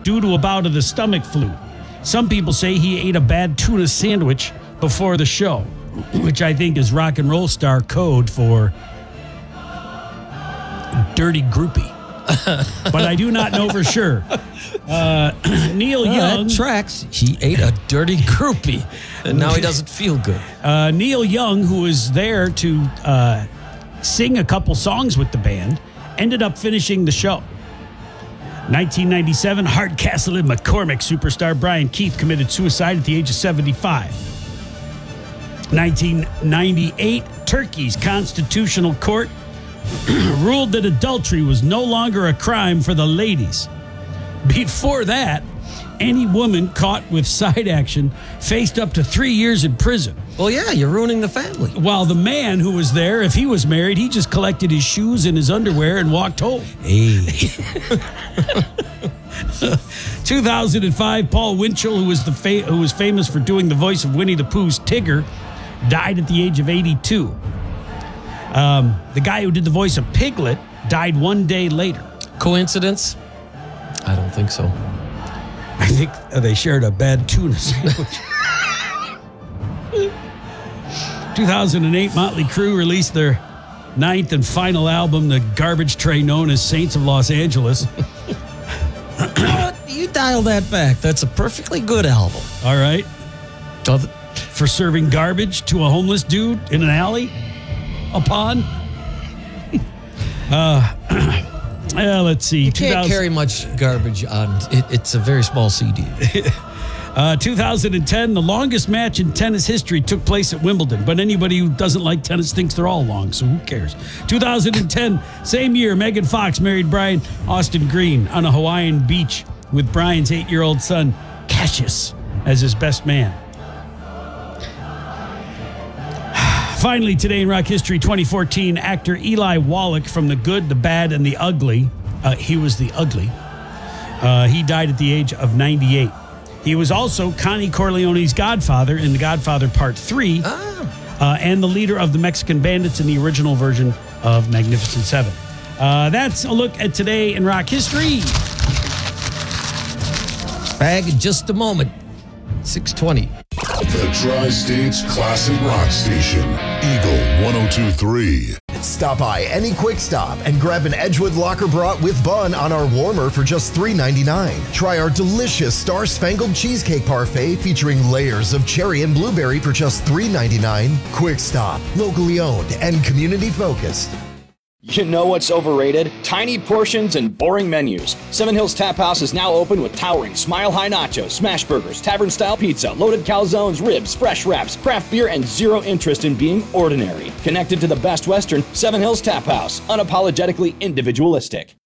due to a bout of the stomach flu. Some people say he ate a bad tuna sandwich before the show, which I think is rock and roll star code for dirty groupie. But I do not know for sure. Neil Young. That tracks. He ate a dirty groupie, and now he doesn't feel good. Neil Young, who was there to sing a couple songs with the band, ended up finishing the show. 1997, Hardcastle and McCormick superstar Brian Keith committed suicide at the age of 75. 1998, Turkey's Constitutional Court ruled that adultery was no longer a crime for the ladies. Before that, any woman caught with side action faced up to 3 years in prison. Well, yeah, you're ruining the family. While the man who was there, if he was married, he just collected his shoes and his underwear and walked home. Hey. 2005, Paul Winchell, who was famous for doing the voice of Winnie the Pooh's Tigger, died at the age of 82. The guy who did the voice of Piglet died 1 day later. Coincidence? I don't think so. I think they shared a bad tuna sandwich. 2008, Motley Crue released their ninth and final album, the garbage tray known as Saints of Los Angeles. You dial that back. That's a perfectly good album. All right. For serving garbage to a homeless dude in an alley? A pond? Let's see. You can't carry much garbage on. It's a very small CD. 2010, the longest match in tennis history took place at Wimbledon. But anybody who doesn't like tennis thinks they're all long, so who cares? 2010, same year, Megan Fox married Brian Austin Green on a Hawaiian beach with Brian's 8-year-old son, Cassius, as his best man. Finally, today in rock history, 2014, actor Eli Wallach from The Good, the Bad, and the Ugly. He was the ugly. He died at the age of 98. He was also Connie Corleone's godfather in The Godfather Part 3 and the leader of the Mexican Bandits in the original version of Magnificent Seven. That's a look at today in rock history. Back in just a moment. 6:20. The Tri-States Classic Rock Station, Eagle 102.3. Stop by any Quick Stop and grab an Edgewood Locker Brat with bun on our warmer for just $3.99. Try our delicious Star-Spangled Cheesecake Parfait featuring layers of cherry and blueberry for just $3.99. Quick Stop, locally owned and community focused. You know what's overrated? Tiny portions and boring menus. Seven Hills Tap House is now open with towering Smile High Nachos, smash burgers, tavern-style pizza, loaded calzones, ribs, fresh wraps, craft beer, and zero interest in being ordinary. Connected to the Best Western, Seven Hills Tap House. Unapologetically individualistic.